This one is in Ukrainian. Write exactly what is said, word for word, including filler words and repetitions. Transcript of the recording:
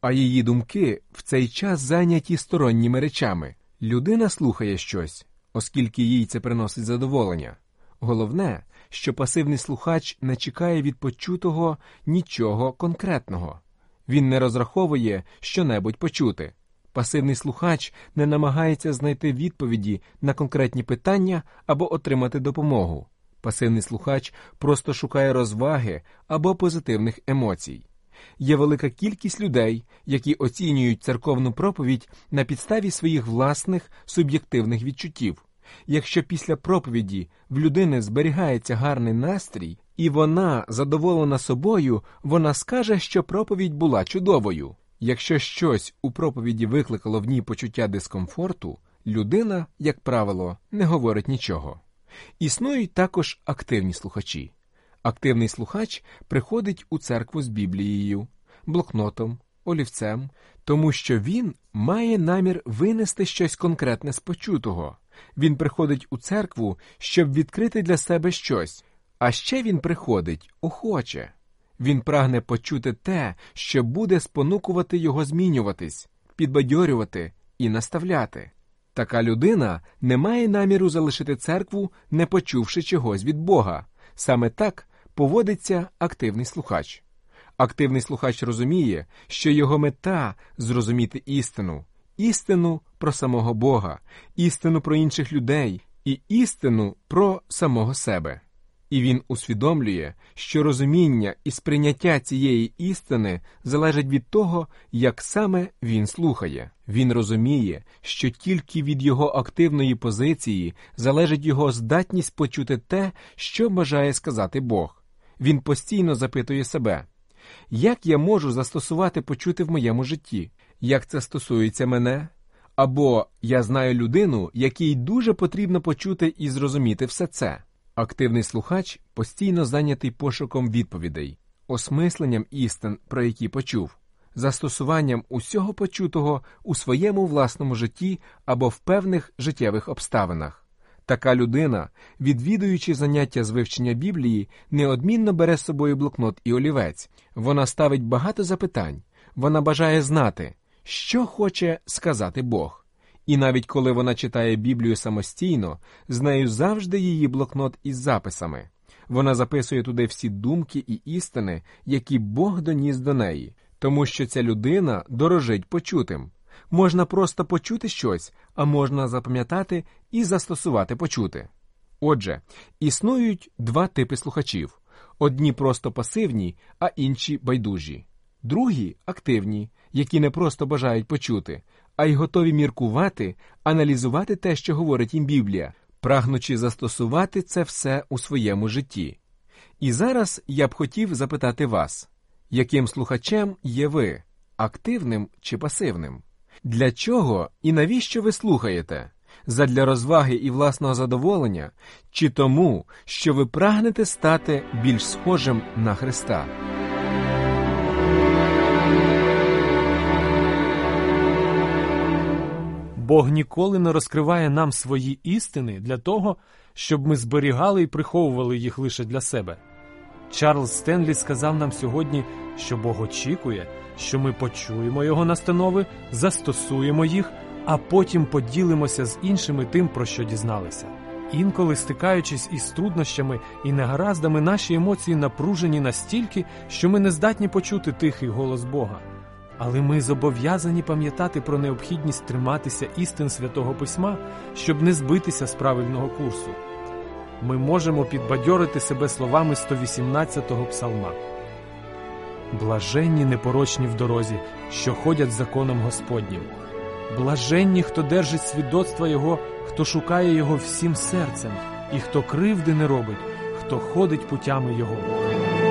а її думки в цей час зайняті сторонніми речами. Людина слухає щось, оскільки їй це приносить задоволення. Головне, що пасивний слухач не чекає від почутого нічого конкретного. Він не розраховує що-небудь почути. Пасивний слухач не намагається знайти відповіді на конкретні питання або отримати допомогу. Пасивний слухач просто шукає розваги або позитивних емоцій. Є велика кількість людей, які оцінюють церковну проповідь на підставі своїх власних суб'єктивних відчуттів. Якщо після проповіді в людини зберігається гарний настрій, і вона задоволена собою, вона скаже, що проповідь була чудовою. Якщо щось у проповіді викликало в ній почуття дискомфорту, людина, як правило, не говорить нічого. Існують також активні слухачі. Активний слухач приходить у церкву з Біблією, блокнотом, олівцем, тому що він має намір винести щось конкретне з почутого. Він приходить у церкву, щоб відкрити для себе щось, а ще він приходить охоче. Він прагне почути те, що буде спонукувати його змінюватись, підбадьорювати і наставляти. Така людина не має наміру залишити церкву, не почувши чогось від Бога. Саме так поводиться активний слухач. Активний слухач розуміє, що його мета – зрозуміти істину. Істину про самого Бога, істину про інших людей і істину про самого себе. І він усвідомлює, що розуміння і сприйняття цієї істини залежить від того, як саме він слухає. Він розуміє, що тільки від його активної позиції залежить його здатність почути те, що бажає сказати Бог. Він постійно запитує себе: як я можу застосувати почути в моєму житті? Як це стосується мене? Або я знаю людину, якій дуже потрібно почути і зрозуміти все це. Активний слухач постійно зайнятий пошуком відповідей, осмисленням істин, про які почув, застосуванням усього почутого у своєму власному житті або в певних життєвих обставинах. Така людина, відвідуючи заняття з вивчення Біблії, неодмінно бере з собою блокнот і олівець. Вона ставить багато запитань. Вона бажає знати, що хоче сказати Бог. І навіть коли вона читає Біблію самостійно, з нею завжди її блокнот із записами. Вона записує туди всі думки і істини, які Бог доніс до неї, тому що ця людина дорожить почутим. Можна просто почути щось, а можна запам'ятати і застосувати почути. Отже, існують два типи слухачів. Одні просто пасивні, а інші байдужі. Другі – активні, які не просто бажають почути, а й готові міркувати, аналізувати те, що говорить їм Біблія, прагнучи застосувати це все у своєму житті. І зараз я б хотів запитати вас, яким слухачем є ви – активним чи пасивним? Для чого і навіщо ви слухаєте? Задля розваги і власного задоволення? Чи тому, що ви прагнете стати більш схожим на Христа? Бог ніколи не розкриває нам свої істини для того, щоб ми зберігали і приховували їх лише для себе. Чарльз Стенлі сказав нам сьогодні, що Бог очікує, що ми почуємо Його настанови, застосуємо їх, а потім поділимося з іншими тим, про що дізналися. Інколи, стикаючись із труднощами і негараздами, наші емоції напружені настільки, що ми не здатні почути тихий голос Бога. Але ми зобов'язані пам'ятати про необхідність триматися істин Святого Письма, щоб не збитися з правильного курсу. Ми можемо підбадьорити себе словами сто вісімнадцятого псалма. «Блаженні непорочні в дорозі, що ходять законом Господнім. Блаженні, хто держить свідоцтва Його, хто шукає Його всім серцем, і хто кривди не робить, хто ходить путями Його».